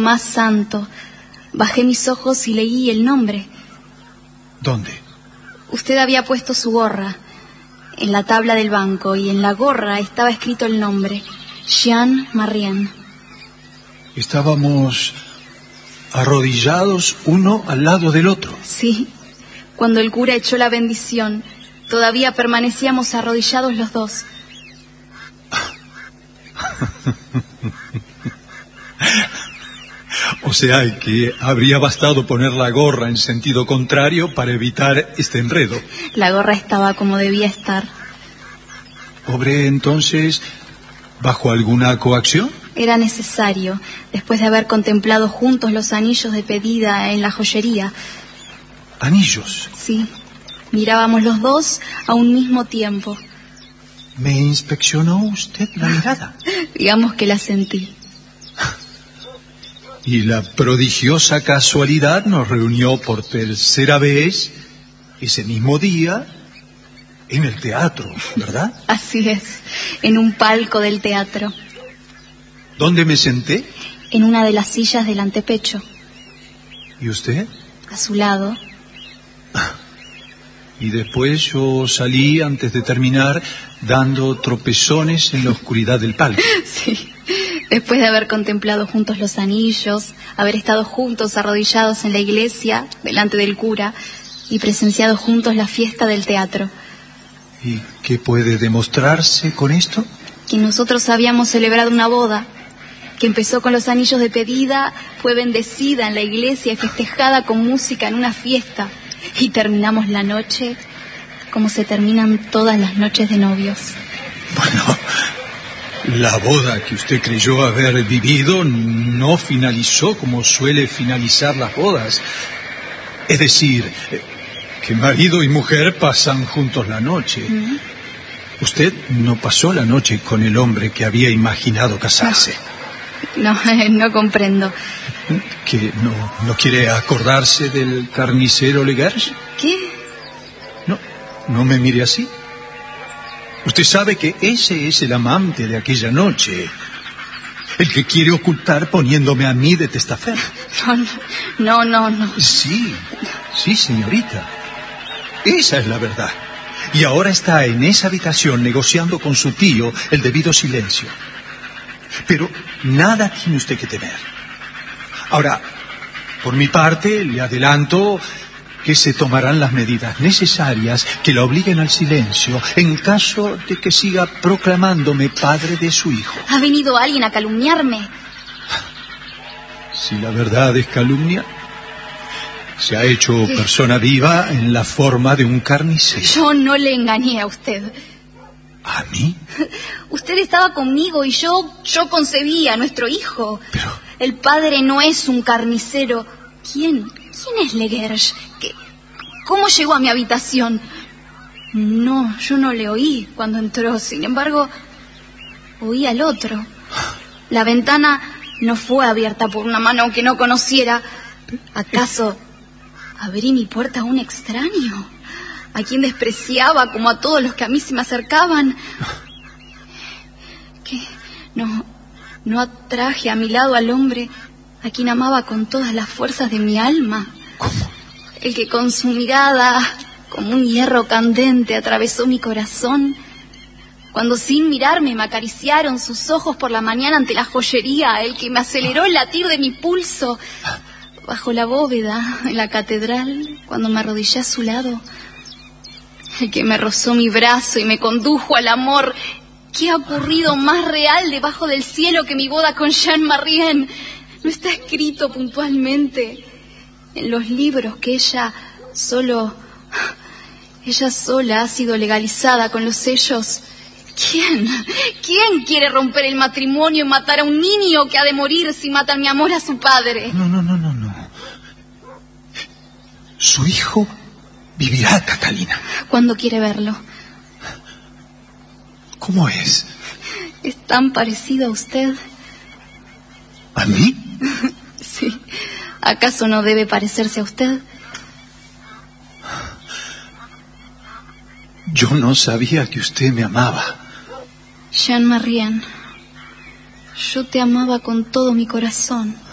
más santo. Bajé mis ojos y leí el nombre. ¿Dónde? Usted había puesto su gorra en la tabla del banco y en la gorra estaba escrito el nombre, Jean Marien. Estábamos arrodillados uno al lado del otro. Sí, cuando el cura echó la bendición, todavía permanecíamos arrodillados los dos. O sea que habría bastado poner la gorra en sentido contrario para evitar este enredo. La gorra estaba como debía estar. ¿Obré entonces bajo alguna coacción? Era necesario, después de haber contemplado juntos los anillos de pedida en la joyería. ¿Anillos? Sí, mirábamos los dos a un mismo tiempo. ¿Me inspeccionó usted la mirada? Digamos que la sentí. Y la prodigiosa casualidad nos reunió por tercera vez ese mismo día en el teatro, ¿verdad? Así es, en un palco del teatro. ¿Dónde me senté? En una de las sillas del antepecho. ¿Y usted? A su lado. Y después yo salí antes de terminar dando tropezones en la oscuridad del palco. Sí, después de haber contemplado juntos los anillos, haber estado juntos arrodillados en la iglesia, delante del cura, y presenciado juntos la fiesta del teatro. ¿Y qué puede demostrarse con esto? Que nosotros habíamos celebrado una boda, que empezó con los anillos de pedida, fue bendecida en la iglesia y festejada con música en una fiesta, y terminamos la noche como se terminan todas las noches de novios. Bueno, la boda que usted creyó haber vivido no finalizó como suele finalizar las bodas. Es decir, que marido y mujer pasan juntos la noche. Usted no pasó la noche con el hombre que había imaginado casarse. No comprendo. ¿Que no quiere acordarse del carnicero Legerge? ¿Qué? No me mire así. Usted sabe que ese es el amante de aquella noche. El que quiere ocultar poniéndome a mí de testaferro. No. Sí, señorita. Esa es la verdad. Y ahora está en esa habitación negociando con su tío el debido silencio. Pero nada tiene usted que temer. Ahora, por mi parte, le adelanto que se tomarán las medidas necesarias que la obliguen al silencio en caso de que siga proclamándome padre de su hijo. ¿Ha venido alguien a calumniarme? Si la verdad es calumnia, se ha hecho persona viva en la forma de un carnicero. Yo no le engañé a usted. ¿A mí? Usted estaba conmigo y yo concebí a nuestro hijo. Pero... El padre no es un carnicero. ¿Quién es Legerge? ¿Cómo llegó a mi habitación? No, yo no le oí cuando entró. Sin embargo, oí al otro. La ventana no fue abierta por una mano que no conociera. ¿Acaso abrí mi puerta a un extraño? ¿A quien despreciaba como a todos los que a mí se me acercaban? ¿Qué? No atraje a mi lado al hombre a quien amaba con todas las fuerzas de mi alma. ¿Cómo? El que con su mirada, como un hierro candente, atravesó mi corazón. Cuando sin mirarme me acariciaron sus ojos por la mañana ante la joyería, el que me aceleró el latir de mi pulso. Bajo la bóveda, en la catedral, cuando me arrodillé a su lado. El que me rozó mi brazo y me condujo al amor. ¿Qué ha ocurrido más real debajo del cielo que mi boda con Jean Marien? No está escrito puntualmente en los libros que ella sola ha sido legalizada con los sellos. ¿Quién quiere romper el matrimonio y matar a un niño que ha de morir si mata mi amor a su padre? No. Su hijo vivirá, Catalina. ¿Cuándo quiere verlo? ¿Cómo es? ¿Es tan parecido a usted? ¿A mí? Sí. ¿Acaso no debe parecerse a usted? Yo no sabía que usted me amaba. Jean Marien, yo te amaba con todo mi corazón.